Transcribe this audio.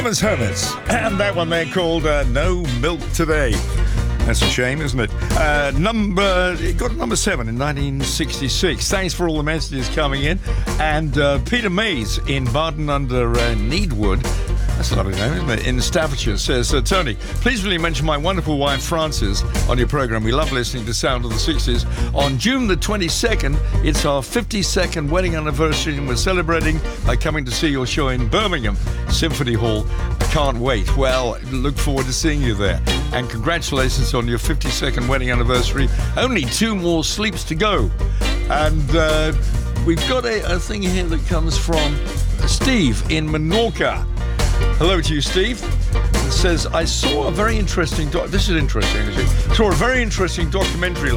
Thomas Hermits, and that one there called No Milk Today. That's a shame, isn't it? It got number 7 in 1966. Thanks for all the messages coming in. And Peter Mays in Barton under Needwood. That's a lovely name, isn't it? In Staffordshire says, Tony, please will you mention my wonderful wife Frances on your programme. We love listening to Sound of the 60s. On June the 22nd, it's our 52nd wedding anniversary, and we're celebrating by coming to see your show in Birmingham Symphony Hall. I can't wait. Well, look forward to seeing you there. And congratulations on your 52nd wedding anniversary. Only 2 more sleeps to go. And we've got a thing here that comes from Steve in Menorca. Hello to you, Steve. It says, I saw a very interesting... This is interesting, actually. Saw a very interesting documentary